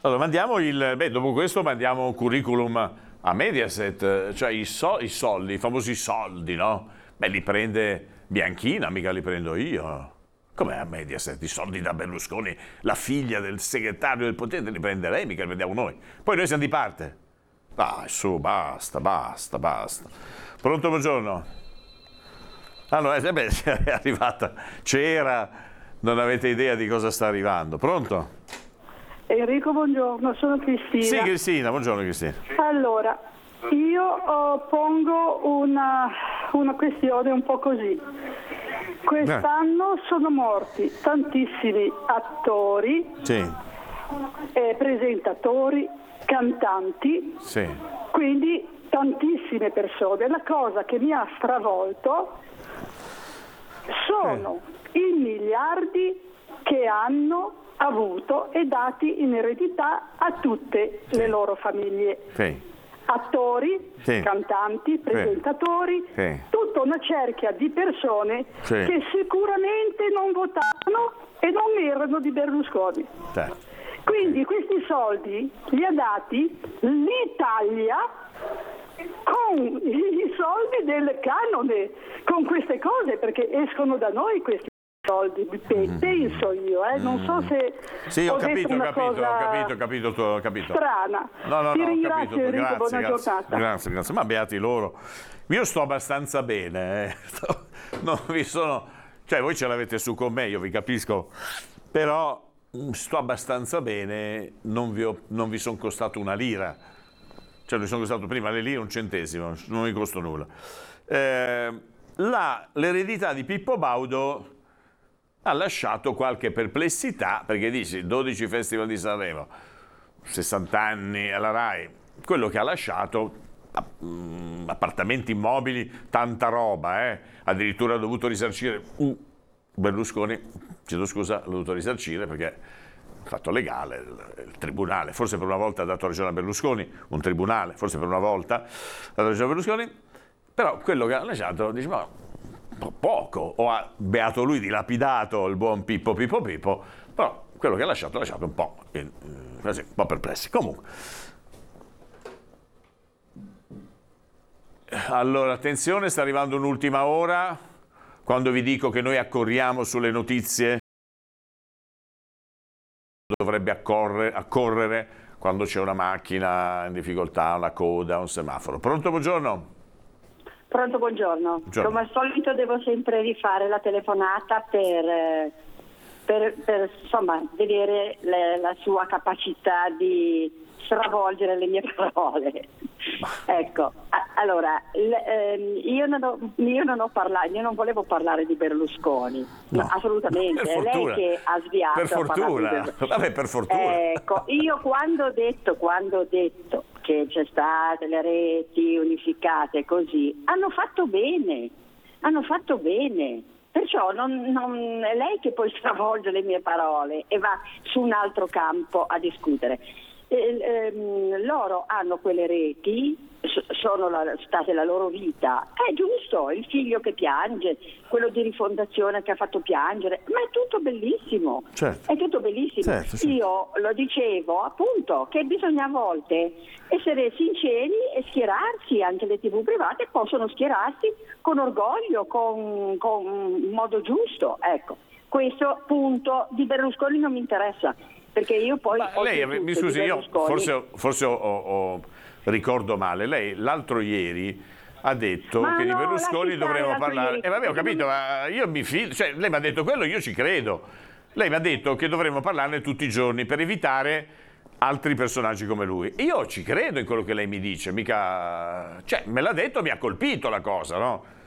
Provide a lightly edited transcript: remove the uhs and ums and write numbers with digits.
Allora, dopo questo mandiamo un curriculum a Mediaset, cioè i soldi, i famosi soldi, no? Beh, li prende Bianchina, mica li prendo io. Com'è a Mediaset? I soldi da Berlusconi, la figlia del segretario del potere li prende lei, mica li prendiamo noi. Poi noi siamo di parte. Dai, su, basta. Pronto, buongiorno? Allora, è arrivata, c'era, non avete idea di cosa sta arrivando. Pronto? Enrico, buongiorno, sono Cristina. Sì, Cristina, buongiorno Cristina. Allora, io pongo una questione un po' così. Quest'anno sono morti tantissimi attori, sì. Presentatori, cantanti, sì. Quindi tantissime persone. La cosa che mi ha stravolto sono i miliardi che hanno avuto e dati in eredità a tutte le loro famiglie. Sì. Attori, cantanti, presentatori, tutta una cerchia di persone che sicuramente non votavano e non erano di Berlusconi. Quindi questi soldi li ha dati l'Italia con i soldi del canone, con queste cose, perché escono da noi questi soldi, penso io, non so se sì, ho capito strana. No, Ti ringrazio, Enrico, buona giornata. Grazie, ma beati loro. Io sto abbastanza bene, non vi sono, cioè voi ce l'avete su con me, io vi capisco, però sto abbastanza bene, non vi sono costato una lira, cioè mi sono costato prima le lire un centesimo, non mi costa nulla. L'eredità di Pippo Baudo ha lasciato qualche perplessità, perché dici 12 Festival di Sanremo, 60 anni alla RAI, quello che ha lasciato, appartamenti, immobili, tanta roba, addirittura ha dovuto risarcire Berlusconi, chiedo scusa, l'ha dovuto risarcire perché è fatto legale, il tribunale, forse per una volta ha dato ragione a Berlusconi, un tribunale, forse per una volta ha dato ragione a Berlusconi, però quello che ha lasciato, dice, ma poco, o ha beato lui, dilapidato il buon Pippo, però quello che ha lasciato un po', così, un po' perplessi. Comunque, allora attenzione, sta arrivando un'ultima ora, quando vi dico che noi accorriamo sulle notizie, dovrebbe accorrere quando c'è una macchina in difficoltà, una coda, un semaforo. Pronto, buongiorno? Pronto, buongiorno. Come al solito devo sempre rifare la telefonata per insomma, vedere la sua capacità di stravolgere le mie parole. Ecco, allora, io non volevo parlare di Berlusconi, no, assolutamente, è lei che ha sviato. Per fortuna, vabbè, per fortuna. Ecco, io quando ho detto che c'è state le reti unificate così, hanno fatto bene, perciò non è lei che poi stravolge le mie parole e va su un altro campo a discutere. Loro hanno quelle reti, sono state la loro vita, è giusto, il figlio che piange, quello di Rifondazione che ha fatto piangere, ma è tutto bellissimo, è tutto bellissimo. Certo. Io lo dicevo appunto che bisogna a volte essere sinceri e schierarsi, anche le TV private possono schierarsi con orgoglio, con modo giusto, ecco. Questo punto di Berlusconi non mi interessa. Perché io poi lei, mi scusi, io forse ricordo male, lei l'altro ieri ha detto che di Berlusconi dovremmo parlare. Vabbè, ho capito, ma io mi fido, cioè lei mi ha detto quello, io ci credo. Lei mi ha detto che dovremmo parlarne tutti i giorni per evitare altri personaggi come lui. Io ci credo in quello che lei mi dice, mica, cioè me l'ha detto, mi ha colpito la cosa, no?